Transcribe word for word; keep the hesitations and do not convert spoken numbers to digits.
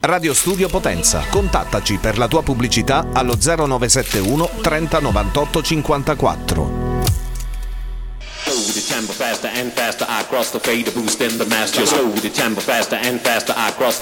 Radio Studio Potenza. Contattaci per la tua pubblicità allo zero nove sette uno trenta novantotto cinquantaquattro. Slow the chamber faster and faster, I cross the fader, boost in the master. Slow the chamber faster and faster, I cross the